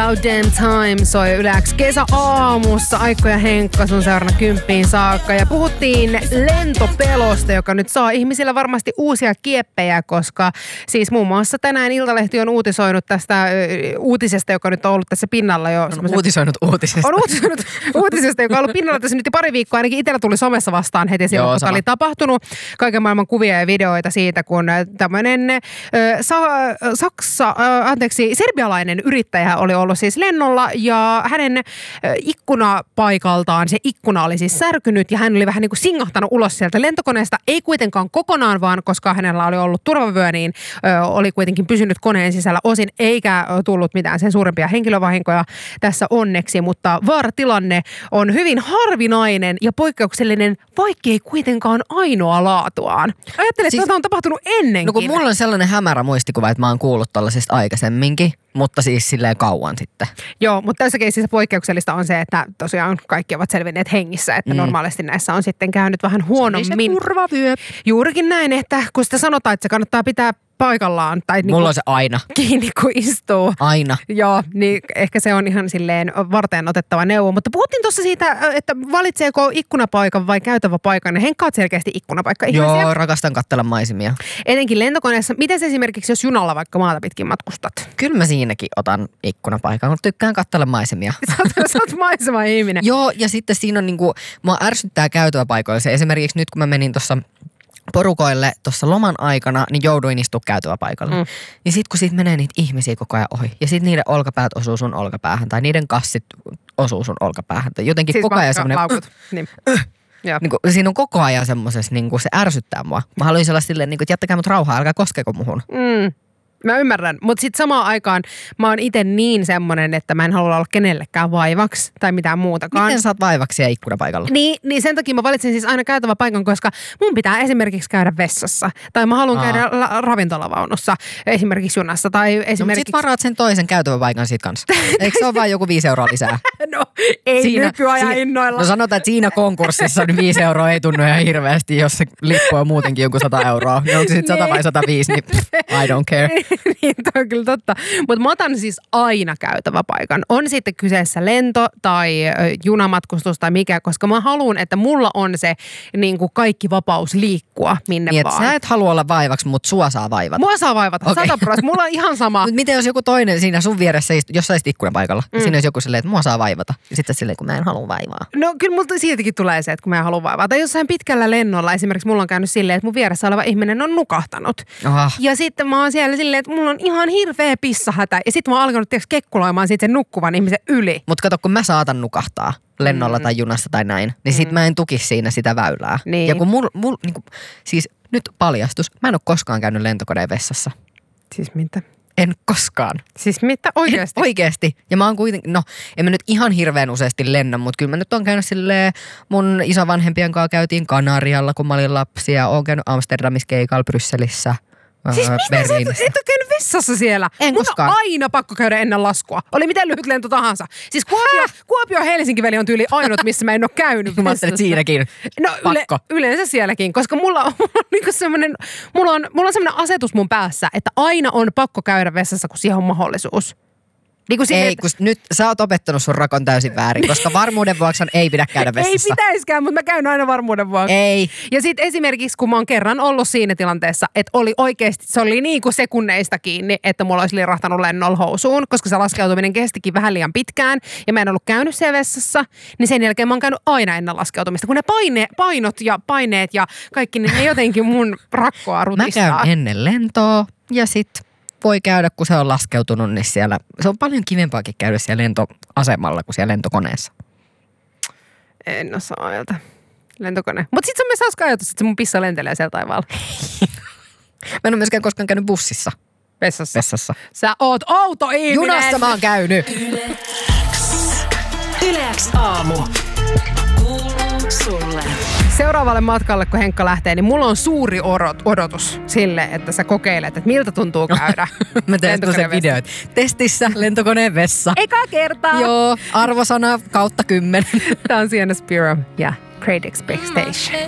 About Damn Time soi Yle X kesäaamussa. Aikko ja Henkka sun seurana 10 saakka. Ja puhuttiin lentopelosta, joka nyt saa ihmisillä varmasti uusia kieppejä, koska siis muun muassa tänään Iltalehti on uutisoinut tästä uutisesta, joka nyt on ollut tässä pinnalla jo. On uutisoinut uutisesta. On uutisoinut uutisesta, joka on ollut pinnalla tässä nyt jo pari viikkoa. Ainakin itsellä tuli somessa vastaan heti silloin, kun tämä oli tapahtunut. Kaiken maailman kuvia ja videoita siitä, kun tämmöinen serbialainen yrittäjä oli ollut siis lennolla ja hänen ikkunapaikaltaan se ikkuna oli siis särkynyt ja hän oli vähän niin kuin singahtanut ulos sieltä lentokoneesta. Ei kuitenkaan kokonaan vaan, koska hänellä oli ollut turvavyö, niin oli kuitenkin pysynyt koneen sisällä osin eikä tullut mitään sen suurempia henkilövahinkoja tässä onneksi, mutta vaaratilanne on hyvin harvinainen ja poikkeuksellinen, vaikkei kuitenkaan ainoa laatuaan. Ajattelet, että tätä on tapahtunut ennenkin. No kun mulla on sellainen hämärä muistikuva, että mä oon kuullut tällaisesta aikaisemminkin, mutta siis silleen kauan sitten. Joo, mutta tässä keississä poikkeuksellista on se, että tosiaan kaikki ovat selvinneet hengissä, että normaalisti näissä on sitten käynyt vähän huonommin. Se oli se turvavyö. Juurikin näin, että kun sitä sanotaan, että se kannattaa pitää paikallaan. Tai mulla on se aina. Kiinni kun istuu. Aina. Joo, niin ehkä se on ihan silleen varteen otettava neuvo. Mutta puhuttiin tuossa siitä, että valitseeko ikkunapaikan vai käytäväpaikan. Henkka oot selkeästi ikkunapaikka ihmisiä. Joo, rakastan katsella maisemia. Etenkin lentokoneessa. Miten esimerkiksi, jos junalla vaikka maata pitkin matkustat? Kyllä mä siinäkin otan ikkunapaikan, mutta tykkään katsella maisemia. Sä oot maisema-ihminen. Joo, ja sitten siinä on niinku, mua ärsyttää käytäväpaikoilla se. Esimerkiksi nyt kun mä menin tuossa porukoille tuossa loman aikana, niin jouduin istua käytäväpaikalla. Niin sit kun siitä menee niitä ihmisiä koko ajan ohi, ja sit niiden olkapäät osuu sun olkapäähän, tai niiden kassit osuu sun olkapäähän, tai jotenkin siis koko ajan semmoinen niin. Niin kuin, siinä on koko ajan semmosessa, niin kuin se ärsyttää mua. Mä haluaisin olla silleen, niin kuin, että jättäkää mut rauhaa, älkää koskeko muhun. Mä ymmärrän, mutta sitten samaan aikaan mä oon itse niin semmonen, että mä en halua olla kenellekään vaivaksi tai mitään muutakaan. Miten sä oot vaivaksi siellä ikkunapaikalla? Niin sen takia mä valitsen siis aina käytävä paikan, koska mun pitää esimerkiksi käydä vessassa. Tai mä haluan käydä ravintolavaunussa, esimerkiksi junassa. Tai esimerkiksi... No, sit varaat sen toisen käytäväpaikan siitä kanssa. Eikö se ole vaan joku 5 euroa lisää? No ei nykyajan innoilla. No sanotaan, että siinä konkurssissa 5 euroa ei tunnu ihan hirveästi, jos se lippu on muutenkin joku 100 euroa. Niin onko se sitten 100 vai 105, niin I don't care. Niin, toi on kyllä totta. Mutta mä otan siis aina käytäväpaikan. On sitten kyseessä lento tai junamatkustus tai mikä, koska mä haluan, että mulla on se niin kuin kaikki vapaus liikkua minne niin, vaan. Sä et halua olla vaivaksi, mutta sua saa vaivata. Mua saa vaivata, 100%. Mulla on ihan sama. Mutta miten jos joku toinen siinä sun vieressä, jos sä olisit ikkunapaikalla, niin siinä olisi joku silleen, että mua saa vaivata. Ja sitten silleen, kun mä en halua vaivaa. No kyllä multa siitäkin tulee se, että kun mä en halua vaivaa. Tai jossain pitkällä lennolla esimerkiksi mulla on käynyt silleen, että mun vieressä oleva ihminen on nukahtanut. Ja sitten mä oon siellä silleen, että mulla on ihan hirveä pissahätä. Ja sitten mä oon alkanut kekkuloimaan siitä sen nukkuvan ihmisen yli. Mutta kato, kun mä saatan nukahtaa lennolla tai junassa tai näin, niin sit mä en tukisi siinä sitä väylää. Niin. Ja kun niinku, siis nyt paljastus, mä en ole koskaan käynyt lentokoneen vessassa. Siis mitä? En koskaan. Siis mitä? Oikeasti? Oikeasti. Ja mä oon kuitenkin, no en mä nyt ihan hirveän useasti lennä, mutta kyllä mä nyt oon käynyt silleen, mun isovanhempien kanssa käytiin Kanarialla, kun mä olin lapsi, ja oon käynyt Amsterdamissa keikalla, Brysselissä. Siis mitä sä et ole käynyt vessassa siellä? En koskaan. Mun on aina pakko käydä ennen laskua. Oli miten lyhyt lento tahansa. Siis Kuopio-Helsinki-väli on tyyli ainut, missä mä en ole käynyt. Mä ajattelin, että siinäkin. No yleensä sielläkin, koska mulla on niinku semmoinen, mulla on semmoinen asetus mun päässä, että aina on pakko käydä vessassa, kun siihen on mahdollisuus. Niin ei, kun nyt sä oot opettanut sun rakon täysin väärin, koska varmuuden vuoksi ei pidä käydä vessassa. Ei pitäiskään, mutta mä käyn aina varmuuden vuoksi. Ei. Ja sitten esimerkiksi, kun mä oon kerran ollut siinä tilanteessa, että oli oikeasti, se oli niin kuin sekunneista kiinni, että mulla olisi lirahtanut lennolla housuun, koska se laskeutuminen kestikin vähän liian pitkään ja mä en ollut käynyt siellä vessassa, niin sen jälkeen mä oon käynyt aina ennen laskeutumista, kun ne painot ja paineet ja kaikki, ne jotenkin mun rakkoa rutistaa. Mä käyn ennen lentoa ja sitten voi käydä, kun se on laskeutunut, niin siellä, se on paljon kivempaakin käydä siellä lentoasemalla kuin siellä lentokoneessa. En osaa ajata. Lentokone. Mutta sit se on myös hauska ajatus, että se mun pissa lentelee siellä taivaalla. Mä en ole myöskään koskaan käynyt bussissa. Vessassa. Sä oot outo ihminen. Junassa mä oon käynyt. Yle X aamu. Kuuluu sulle. Seuraavalle matkalle, kun Henkka lähtee, niin mulla on suuri odotus sille, että sä kokeilet, että miltä tuntuu käydä. Mä teen sen videoit. Testissä lentokoneen vessa. Eka kertaa. Joo, arvosana /10. Tää on Sienna Spiro ja Great Expectation.